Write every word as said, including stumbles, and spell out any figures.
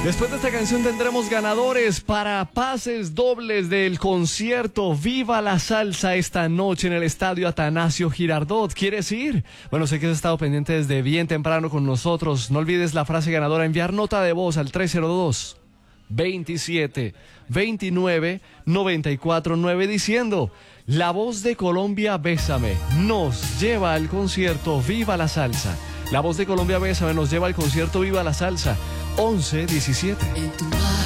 Después de esta canción tendremos ganadores para pases dobles del concierto Viva la Salsa esta noche en el Estadio Atanasio Girardot. ¿Quieres ir? Bueno, sé que has estado pendiente desde bien temprano con nosotros. No olvides la frase ganadora, enviar nota de voz al tres cero dos, veintisiete, veintinueve, noventa y cuatro nueve diciendo: La Voz de Colombia Bésame nos lleva al concierto Viva la Salsa. La Voz de Colombia Bésame nos lleva al concierto Viva la Salsa once diecisiete. En tu mar